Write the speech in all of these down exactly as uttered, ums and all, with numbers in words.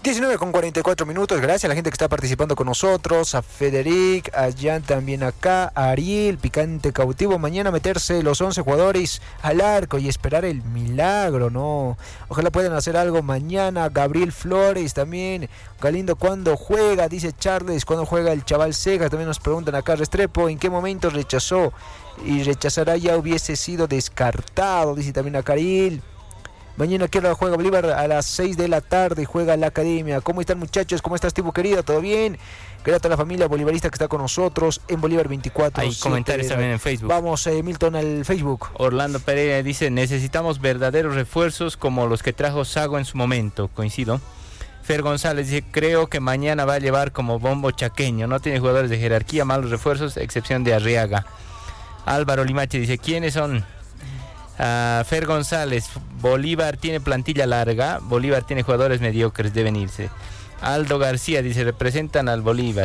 diecinueve con cuarenta y cuatro minutos, gracias a la gente que está participando con nosotros, a Federic, a Jan también acá, a Ariel, Picante Cautivo, mañana meterse los once jugadores al arco y esperar el milagro, ¿no? Ojalá puedan hacer algo mañana. Gabriel Flores también, Galindo, ¿cuándo juega? Dice Charles, ¿cuándo juega el chaval Sega? También nos preguntan acá, Restrepo, ¿en qué momento rechazó? Y rechazará ya hubiese sido descartado, dice también a Ariel. Mañana que hora juega Bolívar a las seis de la tarde, juega la Academia. ¿Cómo están, muchachos? ¿Cómo estás, Tibu querido? ¿Todo bien? Gracias a la familia bolivarista que está con nosotros en Bolívar veinticuatro. Hay comentarios también en Facebook. Vamos, eh, Milton, al Facebook. Orlando Pereira dice, necesitamos verdaderos refuerzos como los que trajo Sago en su momento. Coincido. Fer González dice, creo que mañana va a llevar como bombo chaqueño. No tiene jugadores de jerarquía, malos refuerzos, excepción de Arriaga. Álvaro Limache dice, ¿quiénes son? Uh, Fer González, Bolívar tiene plantilla larga, Bolívar tiene jugadores mediocres, deben irse. Aldo García dice, representan al Bolívar.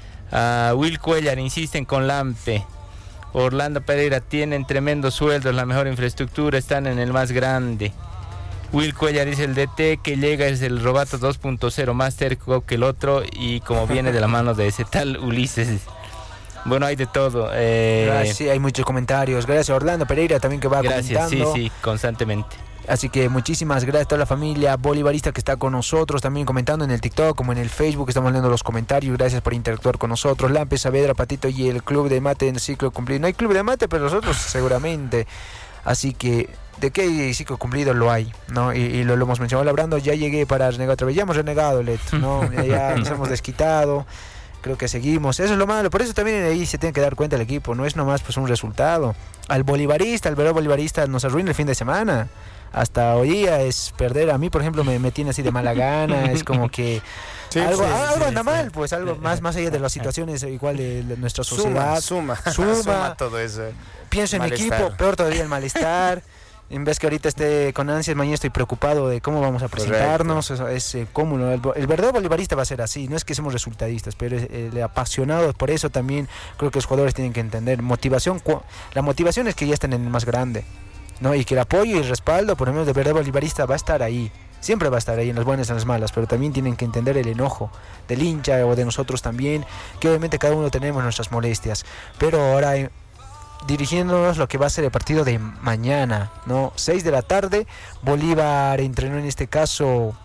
uh, Will Cuellar, insisten con Lampe. Orlando Pereira, tienen tremendos sueldos, la mejor infraestructura, están en el más grande. Will Cuellar dice, el D T que llega es el Robato dos punto cero, más terco que el otro y como viene de la mano de ese tal Ulises. Bueno, hay de todo. Eh... Gracias, sí, hay muchos comentarios. Gracias a Orlando Pereira también que va gracias, comentando. Sí, sí, constantemente. Así que muchísimas gracias a toda la familia bolivarista que está con nosotros, también comentando en el TikTok como en el Facebook, estamos leyendo los comentarios, gracias por interactuar con nosotros. Lampe, Saavedra, Patito y el club de mate en ciclo cumplido. No hay club de mate, pero nosotros seguramente. Así que, ¿de qué ciclo cumplido lo hay? ¿No? Y, y lo, lo hemos mencionado hablando, ya llegué para renegar otra vez, ya hemos renegado, Leto, ¿no? Ya nos hemos desquitado. Creo que seguimos, eso es lo malo, por eso también ahí se tiene que dar cuenta el equipo, no es nomás pues un resultado. Al bolivarista, al verdadero bolivarista nos arruina el fin de semana, hasta hoy día es perder. A mí, por ejemplo, me, me tiene así de mala gana, es como que sí, algo, sí, algo sí, anda sí. mal, pues algo más, más allá de las situaciones igual de, de nuestra sociedad. Suma, suma, suma, suma todo eso. Pienso en mi equipo, peor todavía el malestar. En vez que ahorita esté con ansias, mañana estoy preocupado de cómo vamos a presentarnos. Correcto. Eso es cómodo. El, el verdadero bolivarista va a ser así. No es que seamos resultadistas, pero es, el apasionado. Por eso también creo que los jugadores tienen que entender. Motivación, la motivación es que ya estén en el más grande, ¿no? Y que el apoyo y el respaldo, por lo menos, del verdadero bolivarista va a estar ahí. Siempre va a estar ahí, en las buenas y en las malas, pero también tienen que entender el enojo del hincha o de nosotros también, que obviamente cada uno tenemos nuestras molestias. Pero ahora dirigiéndonos lo que va a ser el partido de mañana, ¿no? seis de la tarde, Bolívar entrenó en este caso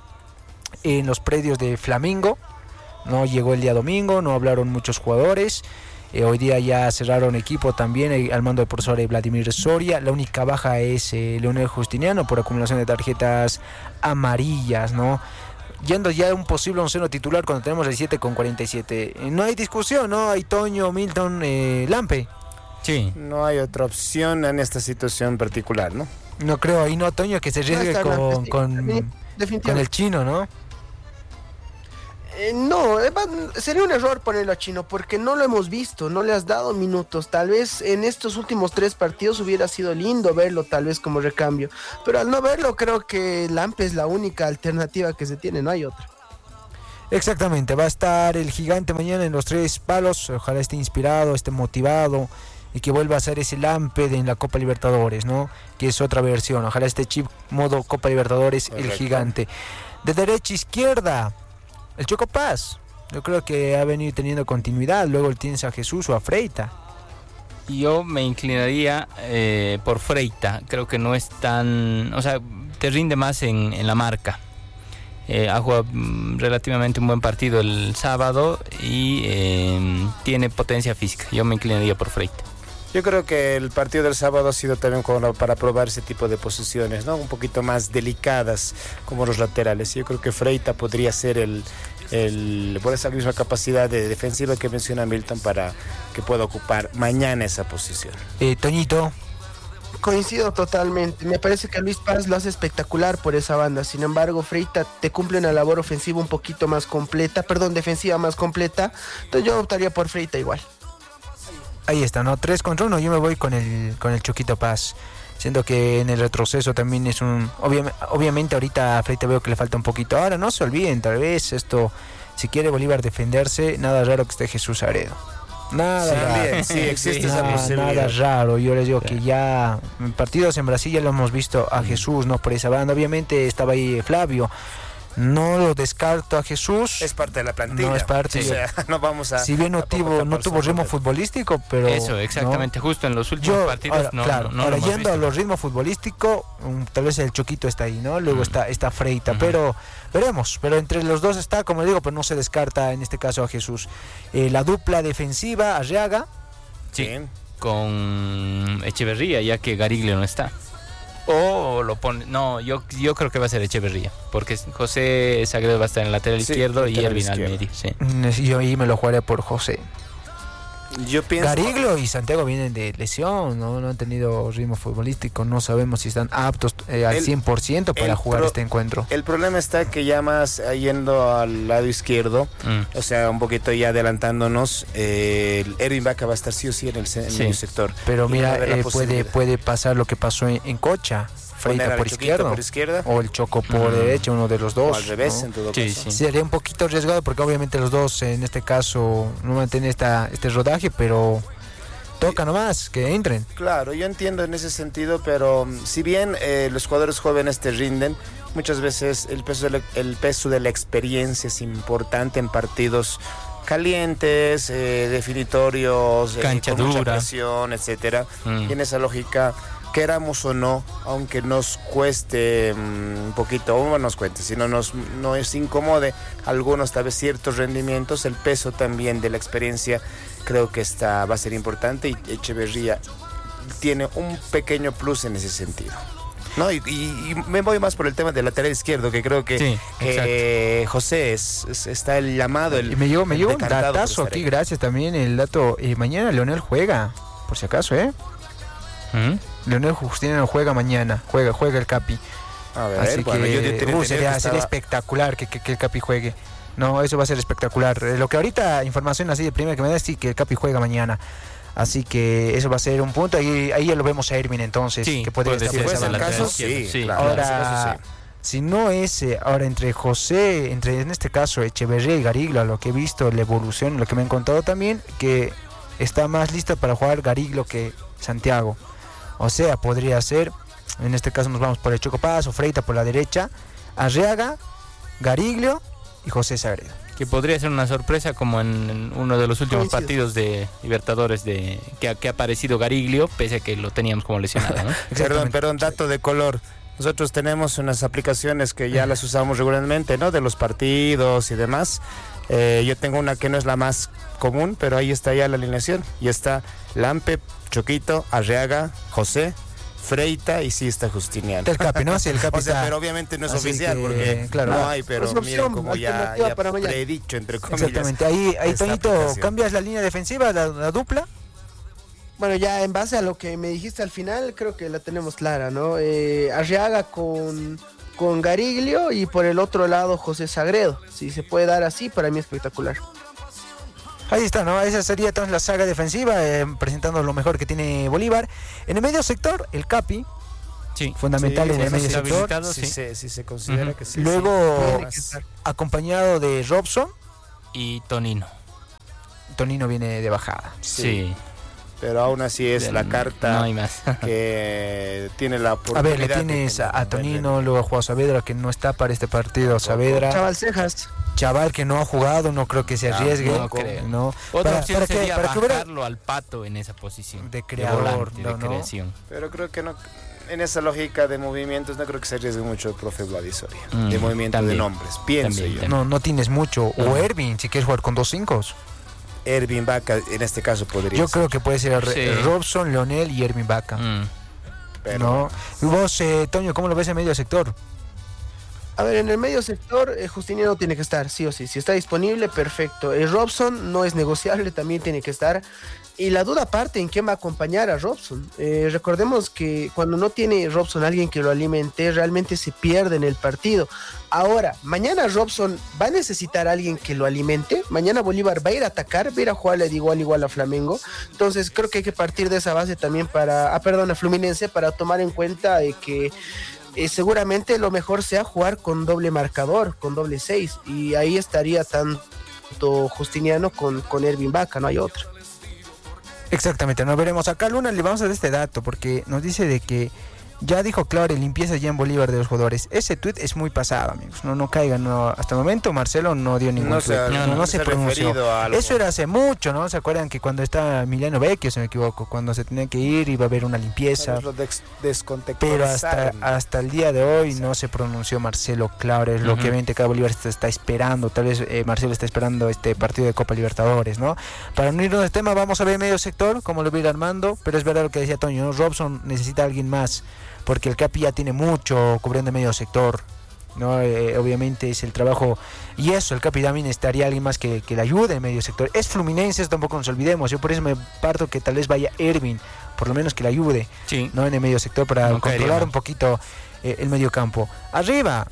en los predios de Flamingo, no llegó el día domingo, no hablaron muchos jugadores, eh, hoy día ya cerraron equipo también eh, al mando del profesor Vladimir Soria. La única baja es eh, Leonel Justiniano por acumulación de tarjetas amarillas, ¿no? Yendo ya a un posible onceno titular cuando tenemos el siete con cuarenta y siete, eh, no hay discusión, ¿no? Hay Toño, Milton, eh, Lampe. Sí. No hay otra opción en esta situación particular, ¿no? No creo, ahí no, Toño, que se arriesgue no con, con, con el chino, ¿no? Eh, no, sería un error ponerlo a Chino porque no lo hemos visto, no le has dado minutos. Tal vez en estos últimos tres partidos hubiera sido lindo verlo tal vez como recambio, pero al no verlo creo que Lampe es la única alternativa que se tiene, no hay otra. Exactamente, va a estar el gigante mañana en los tres palos, ojalá esté inspirado, esté motivado y que vuelva a ser ese Lampe de en la Copa Libertadores, ¿no? Que es otra versión, ojalá este chip modo Copa Libertadores. Correcto. El gigante. De derecha a izquierda, el Choco Paz, yo creo que ha venido teniendo continuidad, luego tienes a Jesús o a Freita. Yo me inclinaría eh, por Freita, creo que no es tan, o sea, te rinde más en, en la marca. Eh, ha jugado mm, relativamente un buen partido el sábado y eh, tiene potencia física. Yo me inclinaría por Freita. Yo creo que el partido del sábado ha sido también como para probar ese tipo de posiciones, ¿no? Un poquito más delicadas como los laterales. Yo creo que Freita podría ser el, el por esa misma capacidad de defensiva que menciona Milton para que pueda ocupar mañana esa posición. Eh, Toñito. Coincido totalmente, me parece que Luis Paz lo hace espectacular por esa banda, sin embargo Freita te cumple una labor ofensiva un poquito más completa, perdón, defensiva más completa, entonces yo optaría por Freita igual. Ahí está, ¿no? tres contra uno, yo me voy con el con el Choquito Paz, siendo que en el retroceso también es un, obviamente, obviamente ahorita a Freita veo que le falta un poquito, ahora no se olviden, tal vez esto, si quiere Bolívar defenderse, nada raro que esté Jesús Aredo. Nada sí, raro. Bien, sí, existe esa nada, posibilidad. Nada raro, yo les digo que ya en partidos en Brasil ya lo hemos visto a Jesús, ¿no? Por esa banda, obviamente estaba ahí Flavio, No lo descarto a Jesús. Es parte de la plantilla. No es parte. Sí. O sea, no vamos a. Si bien no tuvo, no tuvo ritmo futbolístico, pero. Eso, exactamente. ¿no? Justo en los últimos Yo, partidos. Ahora, no, claro, no, no ahora lo hemos yendo visto. a los ritmos futbolísticos, um, tal vez el Choquito está ahí, ¿no? Luego Mm. está, está Freita, Ujú. pero veremos. Pero entre los dos está, como digo, pero no se descarta en este caso a Jesús. Eh, la dupla defensiva, Arriaga. Sí, Bien. con Echeverría, ya que Gariglio no está. O lo pone. No, yo, yo creo que va a ser Echeverría. Porque José Sagredo va a estar en el lateral Sí, izquierdo y lateral Ervin al izquierdo. medio. Sí. Mm, Yo ahí me lo jugaré por José. Yo pienso. Gariglio y Santiago vienen de lesión, ¿no? No han tenido ritmo futbolístico, no sabemos si están aptos eh, al El- cien por ciento para el jugar pro- este encuentro. El problema está que ya más eh, yendo al lado izquierdo, Mm. o sea, un poquito ya adelantándonos, eh, el Ervin Vaca va a estar sí o sí en el, ce- en Sí. el sector. Pero Y va a mira, haber la eh, puede, posibilidad. puede pasar lo que pasó en, en Cocha, Poner Freita al por Choquito izquierdo, por izquierda, o el Choco por Mm. derecha, uno de los dos. o al revés, ¿no? en todo Sí, caso. sí. Sería un poquito arriesgado porque obviamente los dos en este caso no mantienen esta, este rodaje, pero toca nomás que entren. Claro, yo entiendo en ese sentido, pero mm, si bien eh, los jugadores jóvenes te rinden, muchas veces el peso, de la, el peso de la experiencia es importante en partidos calientes, eh, definitorios, eh, Cancha con mucha dura. presión, etcétera. Mm. Y en esa lógica, queramos o no, aunque nos cueste mm, un poquito, o no nos cuente, sino nos nos incomode algunos tal vez ciertos rendimientos, el peso también de la experiencia creo que está, va a ser importante y Echeverría tiene un pequeño plus en ese sentido. No, y, y- y me voy más por el tema del lateral izquierdo, que creo que Sí, eh, José es, es- está el llamado, el, Y me llegó, me el llegó un decantado por datazo estar aquí, ahí. gracias también el dato. eh, mañana Leonel juega, por si acaso, ¿eh? Mm. Leonel Justiniano juega mañana, juega, juega el Capi. A ver, Así bueno, que yo te- te- uh, tenía sería, que sería estaba- espectacular que, que- que el Capi juegue. No, eso va a ser espectacular. Eh, Lo que ahorita, información así de primera que me da es sí, que el Capi juega mañana. Así que eso va a ser un punto. Ahí, ahí ya lo vemos a Ervin entonces, Sí, que puede puede estar Si ser por fuese esa el ese banda. caso, lateral sí, izquierdo, sí. claro, Ahora, eso sí. si no es, eh, ahora entre José, entre en este caso Echeverría y Gariglio, a lo que he visto, la evolución, lo que me han contado también, que está más listo para jugar Gariglio que Santiago. O sea, podría ser, en este caso nos vamos por el Chocopaz o Freita por la derecha, Arriaga, Gariglio y José Sagredo. Que podría ser una sorpresa como en, en uno de los últimos Coincido. partidos de Libertadores de que, ha- que ha aparecido Gariglio, pese a que lo teníamos como lesionado, ¿no? Perdón, Exactamente. perdón, dato de color. Nosotros tenemos unas aplicaciones que ya las usamos regularmente, ¿no? De los partidos y demás. Eh, yo tengo una que no es la más común, pero ahí está ya la alineación. Y está Lampe, Choquito, Arriaga, José, Freita y sí está Justiniano. Está el Capi, ¿no? Sí, el Capi O sea, está- pero obviamente no es Así oficial que, porque claro. no hay, pero Es una miren opción como ya, alternativa ya para mañana. predicho, entre comillas. Exactamente. Ahí, ahí esta Toñito, aplicación. cambias la línea defensiva, la, la dupla. Bueno, ya en base a lo que me dijiste al final, creo que la tenemos clara, ¿no? Eh, Arriaga con, con Gariglio y por el otro lado José Sagredo. Si se puede dar así, para mí espectacular. Ahí está, ¿no? Esa sería entonces la saga defensiva, eh, presentando lo mejor que tiene Bolívar. En el medio sector, el Capi, Sí. fundamental Sí, en el eso medio sí, sector. habilitado, Si sí. se, si se considera Ujú. que sí. Luego, sí. Tiene Más- que estar. acompañado de Robson, Y Tonino. Tonino viene de bajada. Sí. Pero aún así es la carta No hay más. que tiene la A oportunidad. ver, le de tienes tener a, a un buen Tonino, luego a Juan Saavedra, que no está para este partido, Saavedra. Chaval Cejas. Chaval que no ha jugado, no creo que se Ah, arriesgue. no creo. ¿no? Otra Para- opción para que- sería para que hubiera- bajarlo al Pato en esa posición. De creador, volante, no, de no. creación. Pero creo que no, en esa lógica de movimientos no creo que se arriesgue mucho el profe Vladisoria. Mm, de movimiento también. de nombres, pienso También, yo. también. No, no tienes mucho. O Ajá. Ervin, si quieres jugar con dos cinco. Ervin Vaca en este caso podría Yo ser, creo que puede ser Sí. eh, Robson, Leonel y Ervin Vaca. Mm. pero ¿No? Y vos, eh, Toño, ¿cómo lo ves en medio sector? A ver, en el medio sector, eh, Justiniano tiene que estar, sí o sí. Si está disponible, perfecto. Eh, Robson no es negociable, también tiene que estar. Y la duda parte en quién va a acompañar a Robson. Eh, recordemos que cuando no tiene Robson alguien que lo alimente, realmente se pierde en el partido. Ahora, mañana Robson va a necesitar a alguien que lo alimente. Mañana Bolívar va a ir a atacar, va a ir a jugarle de igual a igual a Flamengo. Entonces creo que hay que partir de esa base también para, ah, perdón, a Fluminense, para tomar en cuenta de que eh, seguramente lo mejor sea jugar con doble marcador, con doble seis. Y ahí estaría tanto Justiniano con, con Ervin Vaca, no hay otra. Exactamente, no veremos acá. Luna, le vamos a dar este dato porque nos dice de que Ya dijo Claure, limpieza ya en Bolívar de los jugadores. Ese tuit es muy pasado, amigos. No, no caigan. No, hasta el momento Marcelo no dio ningún No tuit. se- No, no, no no se se ha pronunció. referido a algo. Eso era hace mucho, ¿no? ¿Se acuerdan que cuando estaba Emiliano Vecchio, si no me equivoco, cuando se tenía que ir iba a haber una limpieza? Lo des- Pero hasta, descontextualizaron. hasta el día de hoy no se pronunció Marcelo Claure, es lo Ujú. que obviamente cada Bolívar está, está esperando. Tal vez eh, Marcelo está esperando este partido de Copa Libertadores, ¿no? Para no irnos del tema, vamos a ver medio sector, como lo va a ir armando, pero es verdad lo que decía Toño, ¿no? Robson necesita a alguien más, porque el Capi ya tiene mucho cubriendo medio sector, ¿no? Eh, obviamente es el trabajo, y eso, el Capi también estaría alguien más que, que le ayude en medio sector. Es Fluminense, eso tampoco nos olvidemos, yo por eso me parto que tal vez vaya Ervin, por lo menos que le ayude, Sí. ¿no? En el medio sector para No caería controlar mal. un poquito eh, el medio campo. Arriba,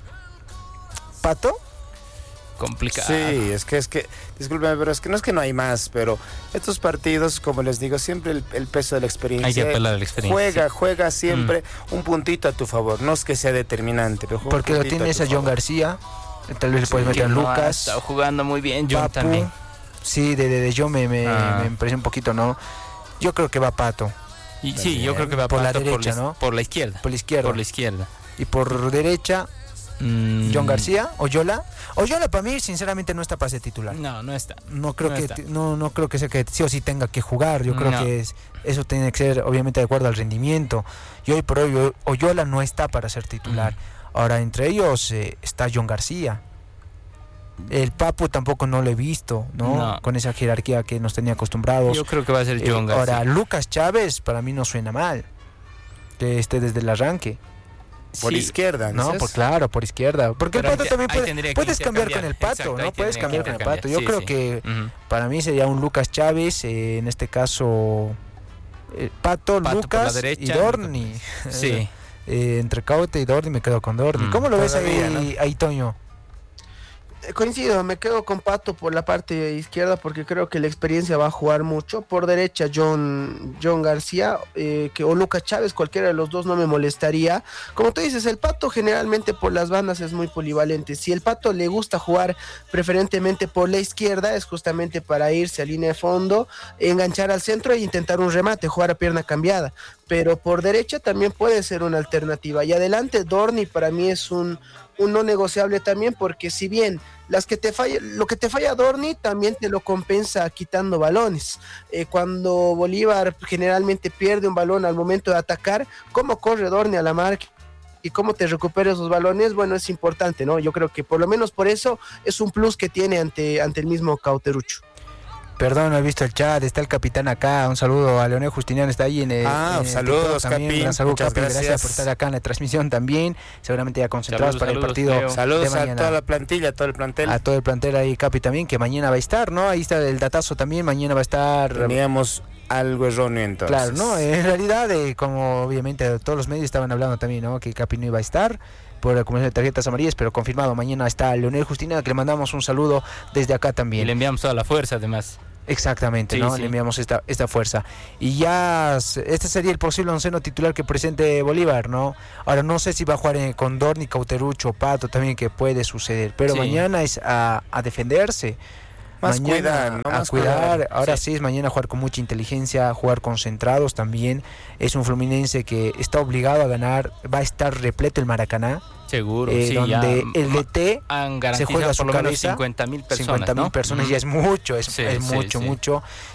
Pato. Complicado. Sí, es que, es que, discúlpeme, pero es que no es que no hay más, pero estos partidos, como les digo, siempre el, el peso de la experiencia. Hay que apelar a la experiencia. Juega, juega siempre mm. un puntito a tu favor, no es que sea determinante, pero juega porque un lo puntito tienes a, a tu John favor. García, tal vez le puedes Sí, meter a no, Lucas. ha estado jugando muy bien, John Papu, también. Sí, de, de, de yo me, me, Ah. me impresiona un poquito, ¿no? Yo creo que va Pato, Y, sí, yo creo que va Por la Pato derecha, por la, ¿no? por la izquierda. por la izquierda. Por la izquierda. Y por derecha, Mm. John García, Oyola. Oyola para mí, sinceramente, no está para ser titular. No, no está. No creo No que está. no, no creo que sea que sí o sí tenga que jugar. Yo creo No. que es, eso tiene que ser obviamente de acuerdo al rendimiento. Y hoy por hoy o- Oyola no está para ser titular. Mm. Ahora entre ellos eh, está John García. El Papu tampoco no lo he visto, ¿no? No. Con esa jerarquía que nos tenía acostumbrados. Yo creo que va a ser Eh, John García. ahora Lucas Chávez para mí no suena mal. Que esté desde el arranque. Por Sí. izquierda, No, dices? por claro, por izquierda. Porque Pero el Pato ahí te- también ahí puede, tendría que puedes cambiar con intercambiar. el Pato, Exacto, ahí ¿no? Puedes tendría cambiar que con el Pato. Yo intercambiar. creo Sí, que Ujú. para mí sería un Lucas Chávez, eh, en este caso eh, Pato, Pato por la Lucas derecha, y Dorni. Sí. Eh, entre Caute y Dorni me quedo con Dorni. Mm. ¿Cómo lo ves Todavía, ahí, ahí, Toño? Eh, Coincido, me quedo con Pato por la parte izquierda porque creo que la experiencia va a jugar mucho. Por derecha, John, John García eh, que, o Lucas Chávez, cualquiera de los dos no me molestaría. Como tú dices, el Pato generalmente por las bandas es muy polivalente. Si el Pato le gusta jugar preferentemente por la izquierda, es justamente para irse a línea de fondo, enganchar al centro e intentar un remate, jugar a pierna cambiada. Pero por derecha también puede ser una alternativa. Y adelante, Dorni para mí es un, un no negociable también, porque si bien las que te falla, lo que te falla Dorni también te lo compensa quitando balones. Eh, cuando Bolívar generalmente pierde un balón al momento de atacar, ¿cómo corre Dorni a la marca? Y cómo te recupera esos balones, bueno, es importante, ¿no? Yo creo que por lo menos por eso es un plus que tiene ante, ante el mismo Cauterucho. Perdón, no he visto el chat, está el capitán acá, un saludo a Leonel Justiniano, está ahí en el, Ah, en el saludos, TikTok también, Capi, un saludo, muchas Capi, gracias. gracias por estar acá en la transmisión también, seguramente ya concentrados Saludos, para saludos, el partido Leo. Saludos de a mañana. toda la plantilla, a todo el plantel. A todo el plantel ahí, Capi también, que mañana va a estar, ¿no? Ahí está el datazo también, mañana va a estar... Teníamos algo erróneo entonces. Claro, no, en realidad, eh, como obviamente todos los medios estaban hablando también, ¿no? Que Capi no iba a estar por la acumulación de tarjetas amarillas, pero confirmado, mañana está Leonel Justiniano, que le mandamos un saludo desde acá Y también. le enviamos toda la fuerza, además. Exactamente, Sí, ¿no? sí. Le enviamos esta, esta fuerza. Y ya, s- este sería el posible onceno titular que presente Bolívar, ¿no? Ahora, no sé si va a jugar eh, con Dorni, Cauterucho, Pato, también que puede suceder. Pero Sí. mañana es a, a defenderse. Más Mañana cuidar, ¿no? a Más cuidar. cuidar. Ahora Sí. sí. es mañana jugar con mucha inteligencia, jugar concentrados también. Es un Fluminense que está obligado a ganar, va a estar repleto el Maracaná, Seguro, eh, sí. donde ya el D T han se garantizado juega por su lo menos cabeza, cincuenta mil personas, cincuenta mil ¿no? personas Ujú. ya es mucho, es, Sí, es sí, mucho, sí. mucho.